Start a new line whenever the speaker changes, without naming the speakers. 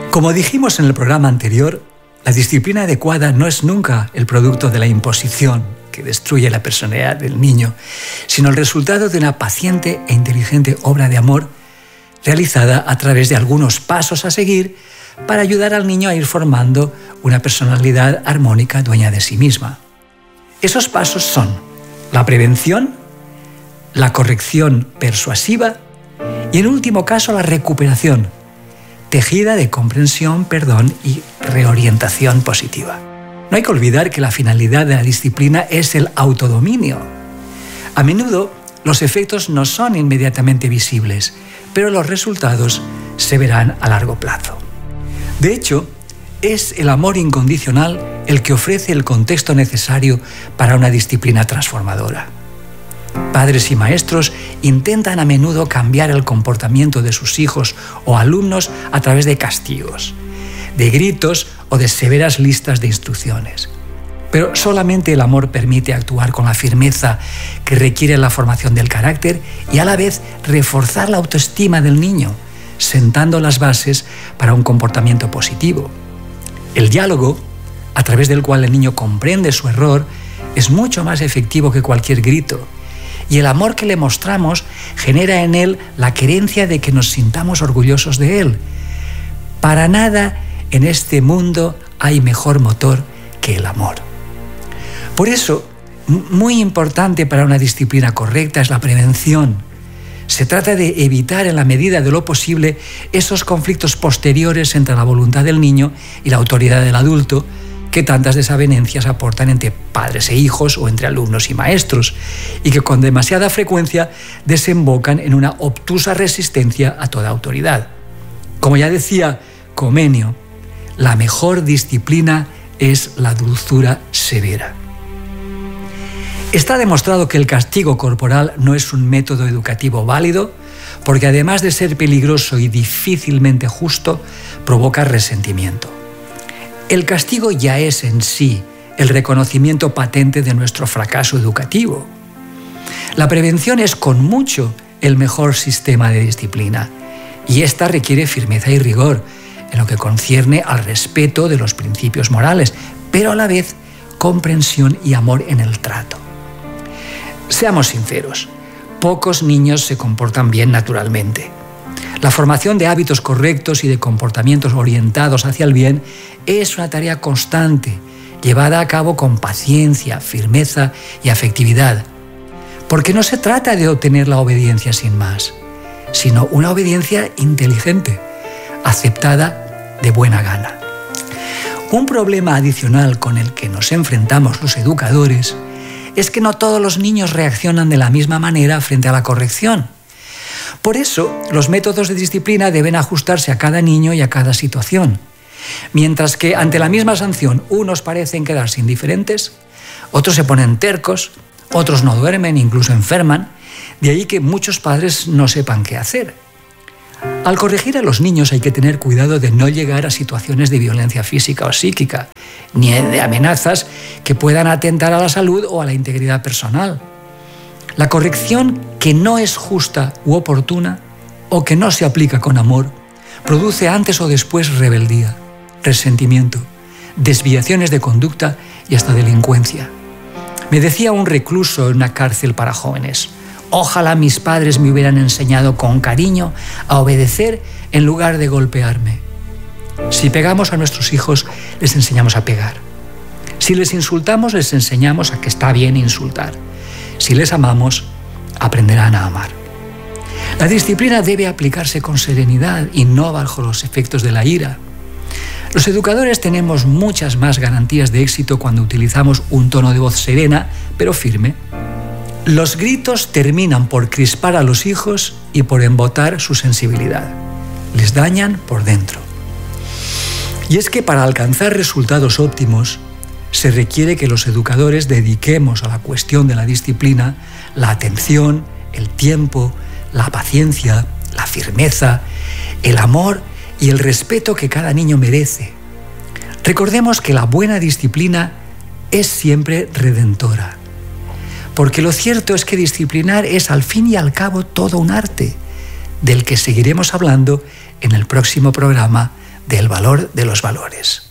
Como dijimos en el programa anterior, la disciplina adecuada no es nunca el producto de la imposición que destruye la personalidad del niño, sino el resultado de una paciente e inteligente obra de amor realizada a través de algunos pasos a seguir para ayudar al niño a ir formando una personalidad armónica dueña de sí misma. Esos pasos son la prevención, la corrección persuasiva y, en último caso, la recuperación, tejida de comprensión, perdón y reorientación positiva. No hay que olvidar que la finalidad de la disciplina es el autodominio. A menudo, los efectos no son inmediatamente visibles, pero los resultados se verán a largo plazo. De hecho, es el amor incondicional el que ofrece el contexto necesario para una disciplina transformadora. Padres y maestros intentan a menudo cambiar el comportamiento de sus hijos o alumnos a través de castigos, de gritos o de severas listas de instrucciones. Pero solamente el amor permite actuar con la firmeza que requiere la formación del carácter y a la vez reforzar la autoestima del niño, sentando las bases para un comportamiento positivo. El diálogo, a través del cual el niño comprende su error, es mucho más efectivo que cualquier grito. Y el amor que le mostramos genera en él la querencia de que nos sintamos orgullosos de él. Para nada en este mundo hay mejor motor que el amor. Por eso, muy importante para una disciplina correcta es la prevención. Se trata de evitar en la medida de lo posible esos conflictos posteriores entre la voluntad del niño y la autoridad del adulto, que tantas desavenencias aportan entre padres e hijos o entre alumnos y maestros, y que con demasiada frecuencia desembocan en una obtusa resistencia a toda autoridad. Como ya decía Comenio, la mejor disciplina es la dulzura severa. Está demostrado que el castigo corporal no es un método educativo válido, porque además de ser peligroso y difícilmente justo, provoca resentimiento. El castigo ya es en sí el reconocimiento patente de nuestro fracaso educativo. La prevención es con mucho el mejor sistema de disciplina, y esta requiere firmeza y rigor en lo que concierne al respeto de los principios morales, pero a la vez comprensión y amor en el trato. Seamos sinceros, pocos niños se comportan bien naturalmente. La formación de hábitos correctos y de comportamientos orientados hacia el bien es una tarea constante, llevada a cabo con paciencia, firmeza y afectividad. Porque no se trata de obtener la obediencia sin más, sino una obediencia inteligente, aceptada de buena gana. Un problema adicional con el que nos enfrentamos los educadores es que no todos los niños reaccionan de la misma manera frente a la corrección. Por eso, los métodos de disciplina deben ajustarse a cada niño y a cada situación. Mientras que ante la misma sanción unos parecen quedarse indiferentes, otros se ponen tercos, otros no duermen, incluso enferman, de ahí que muchos padres no sepan qué hacer. Al corregir a los niños hay que tener cuidado de no llegar a situaciones de violencia física o psíquica, ni de amenazas que puedan atentar a la salud o a la integridad personal. La corrección que no es justa u oportuna o que no se aplica con amor produce antes o después rebeldía, resentimiento, desviaciones de conducta y hasta delincuencia. Me decía un recluso en una cárcel para jóvenes: ojalá mis padres me hubieran enseñado con cariño a obedecer en lugar de golpearme. Si pegamos a nuestros hijos, les enseñamos a pegar. Si les insultamos, les enseñamos a que está bien insultar. Si les amamos, aprenderán a amar. La disciplina debe aplicarse con serenidad y no bajo los efectos de la ira. Los educadores tenemos muchas más garantías de éxito cuando utilizamos un tono de voz serena, pero firme. Los gritos terminan por crispar a los hijos y por embotar su sensibilidad. Les dañan por dentro. Y es que para alcanzar resultados óptimos, se requiere que los educadores dediquemos a la cuestión de la disciplina la atención, el tiempo, la paciencia, la firmeza, el amor y el respeto que cada niño merece. Recordemos que la buena disciplina es siempre redentora, porque lo cierto es que disciplinar es al fin y al cabo todo un arte, del que seguiremos hablando en el próximo programa del valor de los valores.